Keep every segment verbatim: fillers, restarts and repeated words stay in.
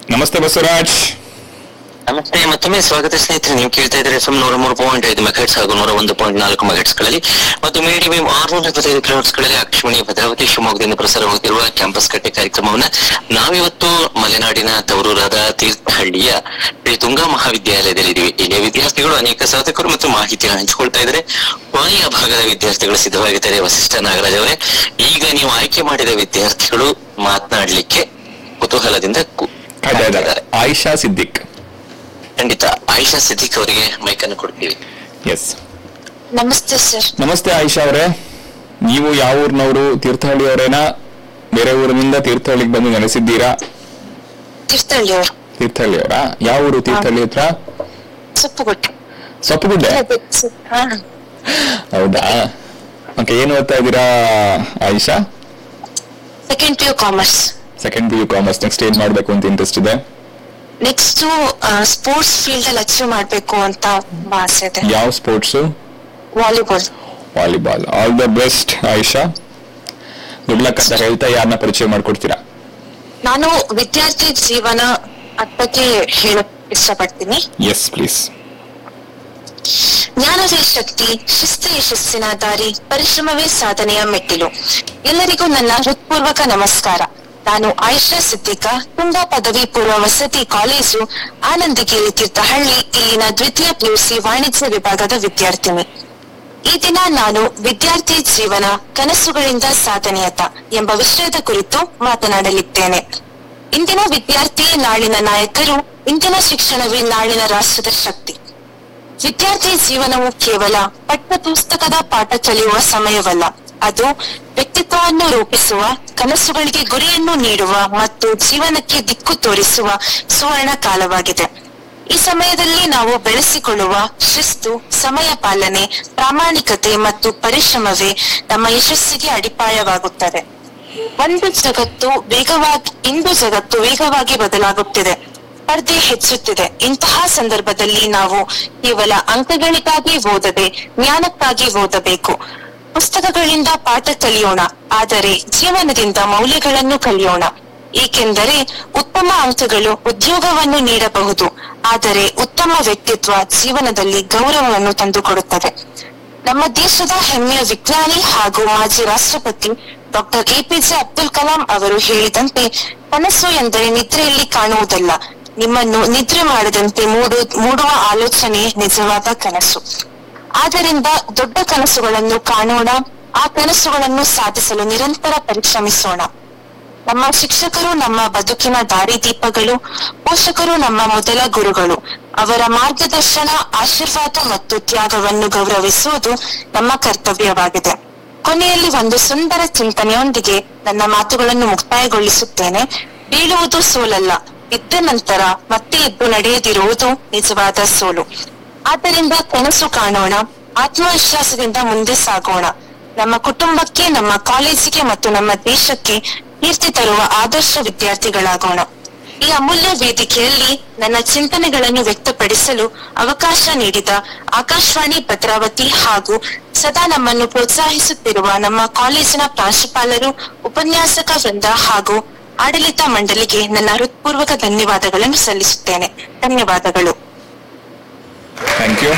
ನಮಸ್ತೆ ಬಸವರಾಜ್. ನಮಸ್ತೆ, ಮತ್ತೊಮ್ಮೆ ಸ್ವಾಗತ ಸ್ನೇಹಿತರೆ. ನೀವು ಕೇಳ್ತಾ ಇದ್ರೆ ಎಫ್ ಎಂ ನೂರ ಮೂರು ಪಾಯಿಂಟ್ ಐದು ಮೆಗಾಟ್ಸ್ ಹಾಗೂ ನೂರ ಒಂದು ಪಾಯಿಂಟ್ ನಾಲ್ಕು ಮೆಗಾಟ್ಸ್ ಗಳಲ್ಲಿ ಮತ್ತು ಮೀಡಿಯಂ ಆರ್ನೂರ ಇಪ್ಪತ್ತೈದು ಕಿಲೋಟ್ಸ್ ಗಳಲ್ಲಿ ಆಕಾಶವಾಣಿ ಭದ್ರಾವತಿ ಶಿವಮೊಗ್ಗದಿಂದ ಪ್ರಸಾರವಾಗುತ್ತಿರುವ ಕ್ಯಾಂಪಸ್ ಕಟ್ಟೆ ಕಾರ್ಯಕ್ರಮವನ್ನ ನಾವಿವತ್ತು ಮಲೆನಾಡಿನ ತವರೂರಾದ ತೀರ್ಥಹಳ್ಳಿಯ ಶ್ರೀ ತುಂಗಾ ಮಹಾವಿದ್ಯಾಲಯದಲ್ಲಿದ್ದೀವಿ. ಇಲ್ಲಿಯ ವಿದ್ಯಾರ್ಥಿಗಳು ಅನೇಕ ಸಾಧಕರು ಮತ್ತು ಮಾಹಿತಿಯನ್ನು ಹಂಚಿಕೊಳ್ತಾ ಇದ್ದಾರೆ. ಕೊನೆಯ ಭಾಗದ ವಿದ್ಯಾರ್ಥಿಗಳು ಸಿದ್ಧವಾಗಿದ್ದಾರೆ. ವಸಿಷ್ಠ ನಾಗರಾಜ್ ಅವರೇ, ಈಗ ನೀವು ಆಯ್ಕೆ ಮಾಡಿದ ವಿದ್ಯಾರ್ಥಿಗಳು ಮಾತನಾಡ್ಲಿಕ್ಕೆ ಕುತೂಹಲದಿಂದ ಆಯಿಷಾ ಸಿದ್ದಿಕ್. ಖಂಡಿತ ಆಯಿಷಾ ಸಿದ್ದಿಕ್ ಅವರಿಗೆ ಮೈಕ್ ಅನ್ನು ಕೊಡ್ತೀವಿ. ಎಸ್, ನಮಸ್ತೆ ಸರ್. ನಮಸ್ತೆ ಆಯಿಷಾ ಅವರೇ, ನೀವು ಯಾವ ಊರಿನವರು? ತೀರ್ಥಹಳ್ಳಿ ಅವರೇನಾ? ಬೇರೆ ಊರಿನಿಂದ ತೀರ್ಥಹಳ್ಳಿಗೆ ಬಂದು ನೆಲೆಸಿದ್ದೀರಾ? ತೀರ್ಥಹಳ್ಳಿ ಅವರು. ತೀರ್ಥಹಳ್ಳಿ ಅವರಾ? ಯಾವ ಊರು ತೀರ್ಥಹಳ್ಳಿ ಹತ್ರ? ಸೊಪ್ಪುಗುಡ್ಡೆ. ಸೊಪ್ಪುಗುಡ್ಡೆ, ಹೌದಾ? ಓಕೆ, ಏನು ಓದ್ತಾ ಇದ್ದೀರಾ Ayesha? Second P U commerce. Second P U commerce. Next ಏನ್ ಮಾಡ್ಬೇಕು ಅಂತ ಇಂಟ್ರೆಸ್ಟ್ ಇದೆ? ನೆಕ್ಸ್ಟ್ ಸ್ಪೋರ್ಟ್ಸ್ ಫೀಲ್ಡ್ ಅಲ್ಲಿ ಅಚೀವ್ ಮಾಡ್ಬೇಕು ಅಂತ ಆಸೆ ಇದೆ. ಯಾವ sports? Volleyball. Volleyball. All the best Ayesha, good luck ಅಂತ ಹೇಳ್ತಾ ಯಾರನ್ನ ಪರಿಚಯ ಮಾಡ್ಕೊಡ್ತೀರಾ? ನಾನು ವಿದ್ಯಾರ್ಥಿ ಜೀವನ ಬಗ್ಗೆ ಹೇಳಕ್ ಇಷ್ಟಪಡ್ತೀನಿ. Yes please. ಜ್ಞಾನವೇ ಶಕ್ತಿ, ಶಿಸ್ತು ಯಶಸ್ಸಿನ ದಾರಿ, ಪರಿಶ್ರಮವೇ ಸಾಧನೆಯ ಮೆಟ್ಟಿಲು. ಎಲ್ಲರಿಗೂ ನನ್ನ ಹೃತ್ಪೂರ್ವಕ ನಮಸ್ಕಾರ. ನಾನು ಆಯಿಷಾ ಸಿದ್ದಿಕ, ತುಂಗಾ ಪದವಿ ಪೂರ್ವ ವಸತಿ ಕಾಲೇಜು, ಆನಂದಗಿರಿ ತೀರ್ಥಹಳ್ಳಿ, ಇಲ್ಲಿನ ದ್ವಿತೀಯ ಪಿಯುಸಿ ವಾಣಿಜ್ಯ ವಿಭಾಗದ ವಿದ್ಯಾರ್ಥಿನಿ. ಈ ದಿನ ನಾನು ವಿದ್ಯಾರ್ಥಿ ಜೀವನ ಕನಸುಗಳಿಂದ ಸಾಧನೆಯತ್ತ ಎಂಬ ವಿಷಯದ ಕುರಿತು ಮಾತನಾಡಲಿದ್ದೇನೆ. ಇಂದಿನ ವಿದ್ಯಾರ್ಥಿ ನಾಳಿನ ನಾಯಕರು, ಇಂದಿನ ಶಿಕ್ಷಣವೇ ನಾಳಿನ ರಾಷ್ಟ್ರದ ಶಕ್ತಿ. ವಿದ್ಯಾರ್ಥಿ ಜೀವನವು ಕೇವಲ ಪಠ್ಯ ಪುಸ್ತಕದ ಪಾಠ ಕಲಿಯುವ ಸಮಯವಲ್ಲ, ಅದು ವ್ಯಕ್ತಿತ್ವವನ್ನು ರೂಪಿಸುವ, ಕನಸುಗಳಿಗೆ ಗುರಿಯನ್ನು ನೀಡುವ ಮತ್ತು ಜೀವನಕ್ಕೆ ದಿಕ್ಕು ತೋರಿಸುವ ಸುವರ್ಣ ಕಾಲವಾಗಿದೆ. ಈ ಸಮಯದಲ್ಲಿ ನಾವು ಬೆಳೆಸಿಕೊಳ್ಳುವ ಶಿಸ್ತು, ಸಮಯ ಪಾಲನೆ, ಪ್ರಾಮಾಣಿಕತೆ ಮತ್ತು ಪರಿಶ್ರಮವೇ ನಮ್ಮ ಯಶಸ್ಸಿಗೆ ಅಡಿಪಾಯವಾಗುತ್ತದೆ. ಒಂದು ಜಗತ್ತು ವೇಗವಾಗಿ ಇಂದು ಜಗತ್ತು ವೇಗವಾಗಿ ಬದಲಾಗುತ್ತಿದೆ, ಸ್ಪರ್ಧೆ ಹೆಚ್ಚುತ್ತಿದೆ. ಇಂತಹ ಸಂದರ್ಭದಲ್ಲಿ ನಾವು ಕೇವಲ ಅಂಕಗಳಿಗಾಗಿ ಓದದೆ ಜ್ಞಾನಕ್ಕಾಗಿ ಓದಬೇಕು. ಪುಸ್ತಕಗಳಿಂದ ಪಾಠ ಕಲಿಯೋಣ, ಆದರೆ ಜೀವನದಿಂದ ಮೌಲ್ಯಗಳನ್ನು ಕಲಿಯೋಣ. ಏಕೆಂದರೆ ಉತ್ತಮ ಅಂಕಗಳು ಉದ್ಯೋಗವನ್ನು ನೀಡಬಹುದು, ಆದರೆ ಉತ್ತಮ ವ್ಯಕ್ತಿತ್ವ ಜೀವನದಲ್ಲಿ ಗೌರವವನ್ನು ತಂದುಕೊಡುತ್ತದೆ. ನಮ್ಮ ದೇಶದ ಹೆಮ್ಮೆಯ ವಿಜ್ಞಾನಿ ಹಾಗೂ ಮಾಜಿ ರಾಷ್ಟ್ರಪತಿ doctor A P J Abdul Kalam ಅವರು ಹೇಳಿದಂತೆ, ಕನಸು ಎಂದರೆ ನಿದ್ರೆಯಲ್ಲಿ ಕಾಣುವುದಲ್ಲ, ನಿಮ್ಮನ್ನು ನಿದ್ರೆ ಮಾಡದಂತೆ ಮೂಡು ಮೂಡುವ ಆಲೋಚನೆ ನಿಜವಾದ ಕನಸು. ಆದ್ದರಿಂದ ದೊಡ್ಡ ಕನಸುಗಳನ್ನು ಕಾಣೋಣ, ಆ ಕನಸುಗಳನ್ನು ಸಾಧಿಸಲು ನಿರಂತರ ಪರಿಶ್ರಮಿಸೋಣ. ನಮ್ಮ ಶಿಕ್ಷಕರು ನಮ್ಮ ಬದುಕಿನ ದಾರಿದೀಪಗಳು, ಪೋಷಕರು ನಮ್ಮ ಮೊದಲ ಗುರುಗಳು. ಅವರ ಮಾರ್ಗದರ್ಶನ, ಆಶೀರ್ವಾದ ಮತ್ತು ತ್ಯಾಗವನ್ನು ಗೌರವಿಸುವುದು ನಮ್ಮ ಕರ್ತವ್ಯವಾಗಿದೆ. ಕೊನೆಯಲ್ಲಿ ಒಂದು ಸುಂದರ ಚಿಂತನೆಯೊಂದಿಗೆ ನನ್ನ ಮಾತುಗಳನ್ನು ಮುಕ್ತಾಯಗೊಳಿಸುತ್ತೇನೆ. ಬೀಳುವುದು ಸೋಲಲ್ಲ, ಬಿದ್ದ ನಂತರ ಮತ್ತೆ ಎದ್ದು ನಡೆಯದಿರುವುದು ನಿಜವಾದ ಸೋಲು. ಆದ್ದರಿಂದ ಕನಸು ಕಾಣೋಣ, ಆತ್ಮವಿಶ್ವಾಸದಿಂದ ಮುಂದೆ ಸಾಗೋಣ. ನಮ್ಮ ಕುಟುಂಬಕ್ಕೆ, ನಮ್ಮ ಕಾಲೇಜಿಗೆ ಮತ್ತು ನಮ್ಮ ದೇಶಕ್ಕೆ ಕೀರ್ತಿ ತರುವ ಆದರ್ಶ ವಿದ್ಯಾರ್ಥಿಗಳಾಗೋಣ. ಈ ಅಮೂಲ್ಯ ವೇದಿಕೆಯಲ್ಲಿ ನನ್ನ ಚಿಂತನೆಗಳನ್ನು ವ್ಯಕ್ತಪಡಿಸಲು ಅವಕಾಶ ನೀಡಿದ ಆಕಾಶವಾಣಿ ಭದ್ರಾವತಿ ಹಾಗೂ ಸದಾ ನಮ್ಮನ್ನು ಪ್ರೋತ್ಸಾಹಿಸುತ್ತಿರುವ ನಮ್ಮ ಕಾಲೇಜಿನ ಪ್ರಾಂಶುಪಾಲರು, ಉಪನ್ಯಾಸಕ ವೃಂದ ಹಾಗೂ ಆಡಳಿತ ಮಂಡಳಿಗೆ ನನ್ನ ಹೃತ್ಪೂರ್ವಕ ಧನ್ಯವಾದಗಳನ್ನು ಸಲ್ಲಿಸುತ್ತೇನೆ. ಧನ್ಯವಾದಗಳು. Thank you.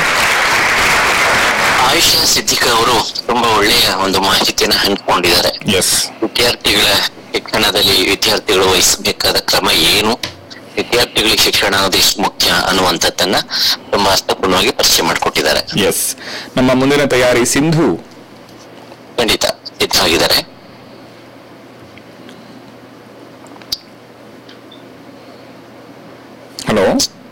ಆಯಿಷಾ ಸಿದ್ದಿಕ್ ಅವರು ತುಂಬಾ ಒಳ್ಳೆಯ ಒಂದು ಮಾಹಿತಿಯನ್ನು ಹಂಚಿಕೊಂಡಿದ್ದಾರೆ. ಎಸ್, ವಿದ್ಯಾರ್ಥಿಗಳ ಶಿಕ್ಷಣದಲ್ಲಿ ವಿದ್ಯಾರ್ಥಿಗಳು ವಹಿಸಬೇಕಾದ ಕ್ರಮ ಏನು, ವಿದ್ಯಾರ್ಥಿಗಳಿಗೆ ಶಿಕ್ಷಣ ಅನ್ನೋದು ಎಷ್ಟು ಮುಖ್ಯ ಅನ್ನುವಂಥದ್ದನ್ನ ತುಂಬಾ ಅರ್ಥಪೂರ್ಣವಾಗಿ ಪರಿಚಯ ಮಾಡಿಕೊಟ್ಟಿದ್ದಾರೆ. ಎಸ್, ನಮ್ಮ ಮುಂದಿನ ತಯಾರಿ ಸಿಂಧು. ಖಂಡಿತ ಸಿದ್ಧವಾಗಿದ್ದಾರೆ. ಹಲೋ,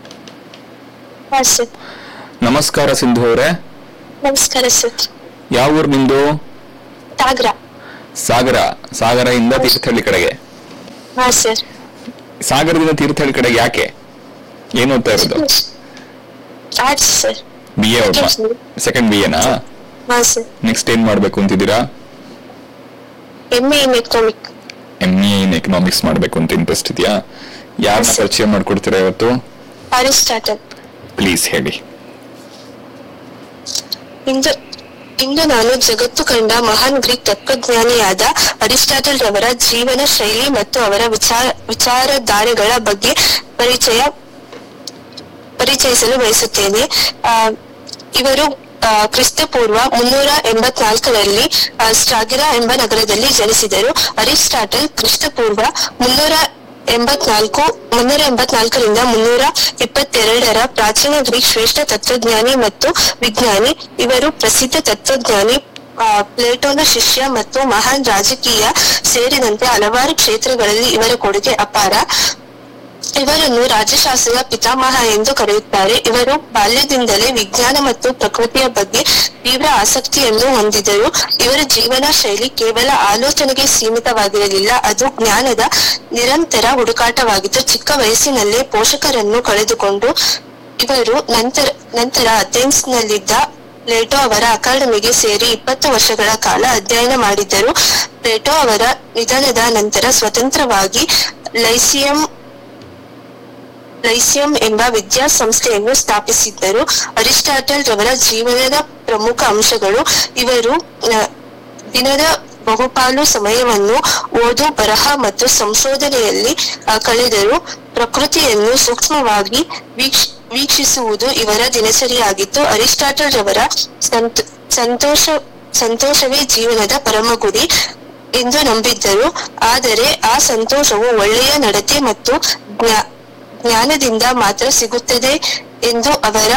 ನಮಸ್ಕಾರ ಸಿಂಧು ಅವರೇ. ನಮಸ್ಕಾರ ಸರ್. ಯಾವ ಊರು ನಿಮ್ದು? ಸಾಗರ. ಸಾಗರ. ಸಾಗರದಿಂದ ತೀರ್ಥಹಳ್ಳಿ ಕಡೆಗೆ. ಹಾ ಸರ್. ಸಾಗರದಿಂದ ತೀರ್ಥಹಳ್ಳಿ ಕಡೆಗೆ ಯಾಕೆ? ಏನು ಓದ್ತಾ ಇರೋದು? Arts sir. B A. Second B ಎನಾ? ಹಾ ಸರ್. ನೆಕ್ಸ್ಟ್ ಏನ್ ಮಾಡ್ಬೇಕು ಅಂತಿದ್ದೀರಾ? M A in economic. M A in economics ಮಾಡ್ಬೇಕು ಅಂತ ಇಂಟ್ರೆಸ್ಟ್ ಇದೆಯಾ? ಯಾರನ್ನ ಪರಿಚಯ ಮಾಡ್ಕೊಡ್ತೀರಾ ಇವತ್ತು? ಅರಿಸ್ಟಾಟಲ್. ಪ್ಲೀಸ್ ಹೇಳಿ. ಇಂದು ಇಂದು ನಾನು ಜಗತ್ತು ಕಂಡ ಮಹಾನ್ ಗ್ರೀಕ್ ತತ್ವಜ್ಞಾನಿಯಾದ ಅರಿಸ್ಟಾಟಲ್ ರವರ ಜೀವನ ಶೈಲಿ ಮತ್ತು ಅವರ ವಿಚಾರ ವಿಚಾರಧಾರೆಗಳ ಬಗ್ಗೆ ಪರಿಚಯ ಪರಿಚಯಿಸಲು ಬಯಸುತ್ತೇನೆ. ಆ ಇವರು ಕ್ರಿಸ್ತಪೂರ್ವ ಮುನ್ನೂರ ಎಂಬತ್ನಾಲ್ಕರಲ್ಲಿ ಸ್ಟ್ರಾಗಿರಾ ಎಂಬ ನಗರದಲ್ಲಿ ಜನಿಸಿದರು. ಅರಿಸ್ಟಾಟಲ್ ಕ್ರಿಸ್ತಪೂರ್ವ ಮುನ್ನೂರ ಎಂಬತ್ನಾಲ್ಕು ಮುನ್ನೂರ ಎಂಬತ್ನಾಲ್ಕರಿಂದ ಮುನ್ನೂರ ಇಪ್ಪತ್ತೆರಡರ ಪ್ರಾಚೀನ ಗ್ರೀಕ್ ಶ್ರೇಷ್ಠ ತತ್ವಜ್ಞಾನಿ ಮತ್ತು ವಿಜ್ಞಾನಿ. ಇವರು ಪ್ರಸಿದ್ಧ ತತ್ವಜ್ಞಾನಿ, ಪ್ಲೇಟೋನ ಶಿಷ್ಯ ಮತ್ತು ಮಹಾನ್ ರಾಜಕೀಯ ಸೇರಿದಂತೆ ಹಲವಾರು ಕ್ಷೇತ್ರಗಳಲ್ಲಿ ಇವರ ಕೊಡುಗೆ ಅಪಾರ. ಇವರನ್ನು ರಾಜ್ಯಶಾಸ್ತ್ರದ ಪಿತಾಮಹ ಎಂದು ಕರೆಯುತ್ತಾರೆ. ಇವರು ಬಾಲ್ಯದಿಂದಲೇ ವಿಜ್ಞಾನ ಮತ್ತು ಪ್ರಕೃತಿಯ ಬಗ್ಗೆ ತೀವ್ರ ಆಸಕ್ತಿಯನ್ನು ಹೊಂದಿದರು. ಇವರ ಜೀವನ ಶೈಲಿ ಕೇವಲ ಆಲೋಚನೆಗೆ ಸೀಮಿತವಾಗಿರಲಿಲ್ಲ, ಅದು ಜ್ಞಾನದ ನಿರಂತರ ಹುಡುಕಾಟವಾಗಿತ್ತು. ಚಿಕ್ಕ ವಯಸ್ಸಿನಲ್ಲೇ ಪೋಷಕರನ್ನು ಕಳೆದುಕೊಂಡು ಇವರು ನಂತರ ನಂತರ ಅಥೆನ್ಸ್ ನಲ್ಲಿದ್ದ ಪ್ಲೇಟೋ ಅವರ ಅಕಾಡೆಮಿಗೆ ಸೇರಿ ಇಪ್ಪತ್ತು ವರ್ಷಗಳ ಕಾಲ ಅಧ್ಯಯನ ಮಾಡಿದ್ದರು. ಪ್ಲೇಟೋ ಅವರ ನಿಧನದ ನಂತರ ಸ್ವತಂತ್ರವಾಗಿ ಲೈಸಿಯಂ ಲೈಸಿಯಂ ಎಂಬ ವಿದ್ಯಾಸಂಸ್ಥೆಯನ್ನು ಸ್ಥಾಪಿಸಿದ್ದರು. ಅರಿಸ್ಟಾಟಲ್ ರವರ ಜೀವನದ ಪ್ರಮುಖ ಅಂಶಗಳು: ಇವರು ದಿನದ ಬಹುಪಾಲು ಸಮಯವನ್ನು ಓದು, ಬರಹ ಮತ್ತು ಸಂಶೋಧನೆಯಲ್ಲಿ ಕಳೆದರು. ಪ್ರಕೃತಿಯನ್ನು ಸೂಕ್ಷ್ಮವಾಗಿ ವೀಕ್ಷ ವೀಕ್ಷಿಸುವುದು ಇವರ ದಿನಚರಿಯಾಗಿತ್ತು. ಅರಿಸ್ಟಾಟಲ್ ರವರ ಸಂತೋಷ ಸಂತೋಷವೇ ಜೀವನದ ಪರಮ ಗುರಿ ಎಂದು ನಂಬಿದ್ದರು. ಆದರೆ ಆ ಸಂತೋಷವು ಒಳ್ಳೆಯ ನಡತೆ ಮತ್ತು ಜ್ಞಾ ಜ್ಞಾನದಿಂದ ಮಾತ್ರ ಸಿಗುತ್ತದೆ ಎಂದು ಅವರ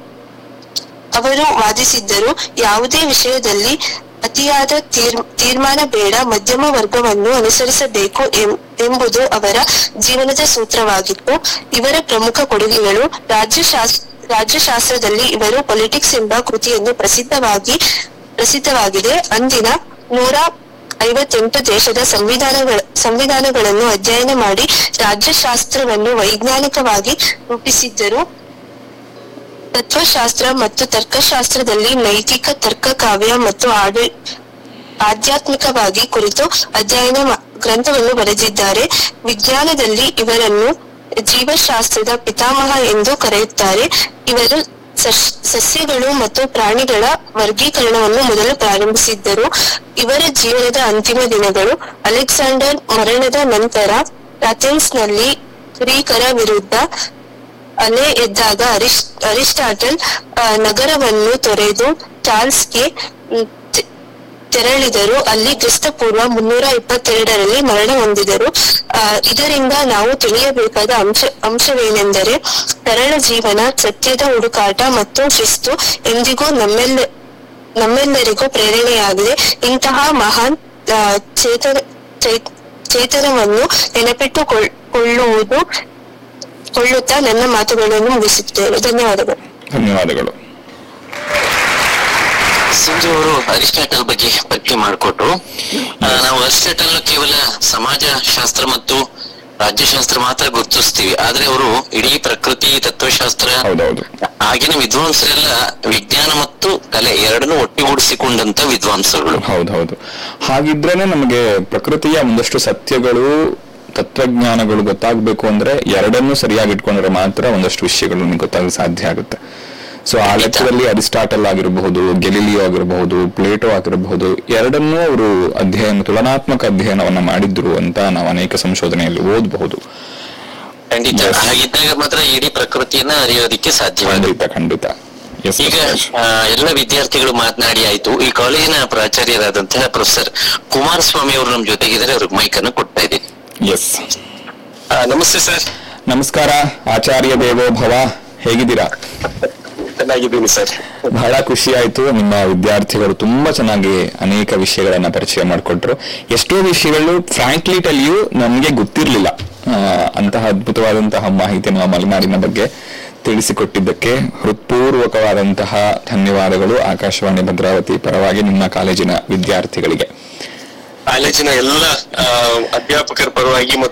ಅವರು ವಾದಿಸಿದ್ದರು. ಯಾವುದೇ ವಿಷಯದಲ್ಲಿ ಅತಿಯಾದ ತೀರ್ ತೀರ್ಮಾನ ಬೇಡ, ಮಧ್ಯಮ ವರ್ಗವನ್ನು ಅನುಸರಿಸಬೇಕು ಎಂಬುದು ಅವರ ಜೀವನದ ಸೂತ್ರವಾಗಿತ್ತು. ಇವರ ಪ್ರಮುಖ ಕೊಡುಗೆಗಳು: ರಾಜ್ಯಶಾಸ್ತ್ರ ರಾಜ್ಯಶಾಸ್ತ್ರದಲ್ಲಿ ಇವರು ಪೊಲಿಟಿಕ್ಸ್ ಎಂಬ ಕೃತಿಯನ್ನು ಪ್ರಸಿದ್ಧವಾಗಿ ಪ್ರಸಿದ್ಧವಾಗಿದೆ. ಅಂದಿನ ನೂರ ಐವತ್ತೆಂಟು ದೇಶದ ಸಂವಿಧಾನಗಳ ಸಂವಿಧಾನಗಳನ್ನು ಅಧ್ಯಯನ ಮಾಡಿ ರಾಜ್ಯಶಾಸ್ತ್ರವನ್ನು ವೈಜ್ಞಾನಿಕವಾಗಿ ರೂಪಿಸಿದ್ದರು. ತತ್ವಶಾಸ್ತ್ರ ಮತ್ತು ತರ್ಕಶಾಸ್ತ್ರದಲ್ಲಿ ನೈತಿಕ ತರ್ಕ, ಕಾವ್ಯ ಮತ್ತು ಆಡ ಆಧ್ಯಾತ್ಮಿಕವಾಗಿ ಕುರಿತು ಅಧ್ಯಯನ ಗ್ರಂಥವನ್ನು ಬರೆದಿದ್ದಾರೆ. ವಿಜ್ಞಾನದಲ್ಲಿ ಇವರನ್ನು ಜೀವಶಾಸ್ತ್ರದ ಪಿತಾಮಹ ಎಂದು ಕರೆಯುತ್ತಾರೆ. ಇವರು ಸಸ್ಯಗಳು ಮತ್ತು ಪ್ರಾಣಿಗಳ ವರ್ಗೀಕರಣವನ್ನು ಮೊದಲು ಪ್ರಾರಂಭಿಸಿದ್ದರು. ಇವರ ಜೀವನದ ಅಂತಿಮ ದಿನಗಳು: ಅಲೆಕ್ಸಾಂಡರ್ ಮರಣದ ನಂತರ ಅಥೆನ್ಸ್ ನಲ್ಲಿ ಗ್ರೀಕರ ವಿರುದ್ಧ ಅಲೆ ಎದ್ದಾಗ ಅರಿಸ್ ಅರಿಸ್ಟಾಟಲ್ ನಗರವನ್ನು ತೊರೆದು ಚಾರ್ಲ್ಸ್ಗೆ ತೆರಳಿದರು. ಅಲ್ಲಿ ಕ್ರಿಸ್ತಪೂರ್ವ ಮುನ್ನೂರ ಇಪ್ಪತ್ತೆರಡರಲ್ಲಿ ಮರಣ ಹೊಂದಿದರು. ಆ ಇದರಿಂದ ನಾವು ತಿಳಿಯಬೇಕಾದ ಅಂಶ ಅಂಶವೇನೆಂದರೆ ಸರಳ ಜೀವನ, ಸತ್ಯದ ಹುಡುಕಾಟ ಮತ್ತು ಶಿಸ್ತು ಎಂದಿಗೂ ನಮ್ಮೆಲ್ಲ ನಮ್ಮೆಲ್ಲರಿಗೂ ಪ್ರೇರಣೆಯಾಗಿದೆ. ಇಂತಹ ಮಹಾನ್ ಚೇತನ ಚೇತನವನ್ನು ನೆನಪಿಟ್ಟುಕೊಳ್ಳುವುದು ಕೊಳ್ಳುತ್ತಾ ನನ್ನ ಮಾತುಗಳನ್ನು ಮುಗಿಸುತ್ತೇನೆ. ಧನ್ಯವಾದಗಳು. ಧನ್ಯವಾದಗಳು. ಸಂಜು ಅವರು ಅರಿಸ್ಟಾಟಲ್ ಬಗ್ಗೆ ಪರಿಚಯ ಮಾಡಿಕೊಟ್ರು. ನಾವು ಅರಿಸ್ಟಾಟಲ್ ಕೇವಲ ಸಮಾಜ ಶಾಸ್ತ್ರ ಮತ್ತು ರಾಜ್ಯಶಾಸ್ತ್ರ ಮಾತ್ರ ಗುರುತಿಸ್ತೀವಿ, ಆದ್ರೆ ಅವರು ಇಡೀ ಪ್ರಕೃತಿ, ತತ್ವಶಾಸ್ತ್ರ, ಆಗಿನ ವಿದ್ವಾಂಸರೆಲ್ಲ ವಿಜ್ಞಾನ ಮತ್ತು ಕಲೆ ಎರಡನ್ನೂ ಒಟ್ಟಿಗೂಡಿಸಿಕೊಂಡಂತ ವಿದ್ವಾಂಸಗಳು. ಹೌದೌದು. ಹಾಗಿದ್ರೇನೆ ನಮಗೆ ಪ್ರಕೃತಿಯ ಒಂದಷ್ಟು ಸತ್ಯಗಳು, ತತ್ವಜ್ಞಾನಗಳು ಗೊತ್ತಾಗ್ಬೇಕು ಅಂದ್ರೆ ಎರಡನ್ನೂ ಸರಿಯಾಗಿ ಇಟ್ಕೊಂಡ್ರೆ ಮಾತ್ರ ಒಂದಷ್ಟು ವಿಷಯಗಳು ನಿಮ್ಗೆ ಗೊತ್ತಾಗಲು ಸಾಧ್ಯ ಆಗುತ್ತೆ. ಸೊ ಆ ಲೆಕ್ಕದಲ್ಲಿ ಅರಿಸ್ಟಾಟಲ್ ಆಗಿರಬಹುದು, ಗೆಲಿಲಿಯೋ ಆಗಿರಬಹುದು, ಪ್ಲೇಟೋ ಆಗಿರಬಹುದು, ಎರಡನ್ನೂ ಅವರು ಅಧ್ಯಯನ ತುಲನಾತ್ಮಕ ಅಧ್ಯಯನವನ್ನ ಮಾಡಿದ್ರು ಅಂತ ನಾವು ಅನೇಕ ಸಂಶೋಧನೆಯಲ್ಲಿ ಓದಬಹುದು. ಖಂಡಿತ. ಹಾಗಿದ್ದಾಗ ಮಾತ್ರ ಇಡೀ ಪ್ರಕೃತಿಯನ್ನ ಅರಿಯೋದಿಕ್ಕೆ ಸಾಧ್ಯವಾಗುತ್ತೆ. ಖಂಡಿತ. ಈಗ ಎಲ್ಲ ವಿದ್ಯಾರ್ಥಿಗಳು ಮಾತನಾಡಿ ಆಯ್ತು. ಈ ಕಾಲೇಜಿನ ಪ್ರಾಚಾರ್ಯರಾದಂತಹ ಪ್ರೊಫೆಸರ್ ಕುಮಾರಸ್ವಾಮಿ ಅವರು ನಮ್ಮ ಜೊತೆಗಿದ್ದಾರೆ. ಅವ್ರಿಗೆ ಮೈಕ್ ಅನ್ನು ಕೊಡ್ತಾ ಇದ್ದೀನಿ. ಎಸ್, ನಮಸ್ತೆ ಸರ್. ನಮಸ್ಕಾರ. ಆಚಾರ್ಯ ದೇವೋ ಭವ. ಹೇಗಿದ್ದೀರಾ? ಚೆನ್ನಾಗಿದ್ದೀನಿ ಸರ್. ಬಹಳ ಖುಷಿ ಆಯ್ತು. ನಿಮ್ಮ ವಿದ್ಯಾರ್ಥಿಗಳು ತುಂಬಾ ಚೆನ್ನಾಗಿ ಅನೇಕ ವಿಷಯಗಳನ್ನ ಪರಿಚಯ ಮಾಡಿಕೊಟ್ರು. ಎಷ್ಟೋ ವಿಷಯಗಳು ಫ್ರಾಂಕ್ಲಿ ಟೆಲ್ ಯು ನಮ್ಗೆ ಗೊತ್ತಿರ್ಲಿಲ್ಲ. ಅಂತಹ ಅದ್ಭುತವಾದಂತಹ ಮಾಹಿತಿಯನ್ನು ಮಲೆನಾಡಿನ ಬಗ್ಗೆ ತಿಳಿಸಿಕೊಟ್ಟಿದ್ದಕ್ಕೆ ಹೃತ್ಪೂರ್ವಕವಾದಂತಹ ಧನ್ಯವಾದಗಳು ಆಕಾಶವಾಣಿ ಭದ್ರಾವತಿ ಪರವಾಗಿ ನಿಮ್ಮ ಕಾಲೇಜಿನ ವಿದ್ಯಾರ್ಥಿಗಳಿಗೆ, ಕಾಲೇಜಿನ ಎಲ್ಲ ಅಧ್ಯಾಪಕರ ಪರವಾಗಿ